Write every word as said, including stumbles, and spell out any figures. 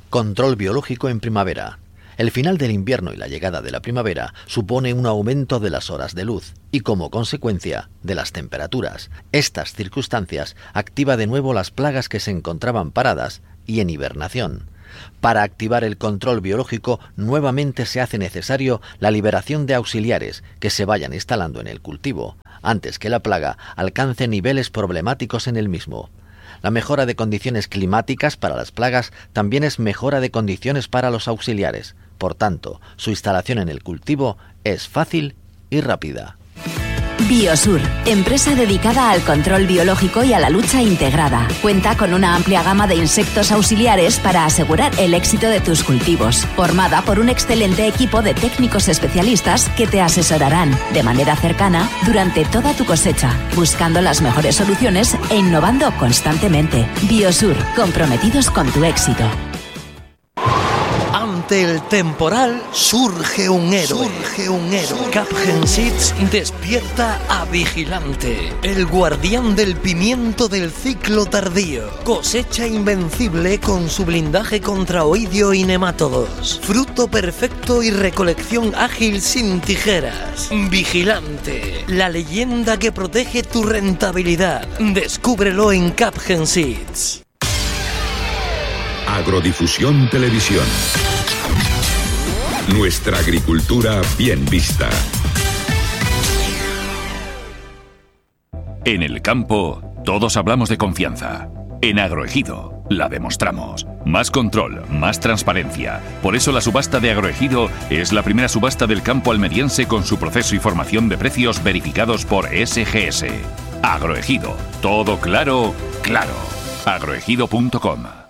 Control biológico en primavera. El final del invierno y la llegada de la primavera supone un aumento de las horas de luz y, como consecuencia, de las temperaturas. Estas circunstancias activa de nuevo las plagas que se encontraban paradas y en hibernación. Para activar el control biológico, nuevamente se hace necesario la liberación de auxiliares que se vayan instalando en el cultivo, antes que la plaga alcance niveles problemáticos en el mismo. La mejora de condiciones climáticas para las plagas también es mejora de condiciones para los auxiliares. Por tanto, su instalación en el cultivo es fácil y rápida. Biosur, empresa dedicada al control biológico y a la lucha integrada. Cuenta con una amplia gama de insectos auxiliares para asegurar el éxito de tus cultivos. Formada por un excelente equipo de técnicos especialistas que te asesorarán de manera cercana durante toda tu cosecha, buscando las mejores soluciones e innovando constantemente. Biosur, comprometidos con tu éxito. Ante el temporal surge un héroe. Surge un héroe. Captain Seeds despierta a Vigilante, el guardián del pimiento del ciclo tardío. Cosecha invencible con su blindaje contra oidio y nemátodos. Fruto perfecto y recolección ágil sin tijeras. Vigilante, la leyenda que protege tu rentabilidad. Descúbrelo en Captain Seeds. Agrodifusión Televisión. Nuestra agricultura bien vista. En el campo, todos hablamos de confianza. En Agroejido, la demostramos. Más control, más transparencia. Por eso la subasta de Agroejido es la primera subasta del campo almeriense con su proceso y formación de precios verificados por S G S. Agroejido, todo claro, claro. agroejido punto com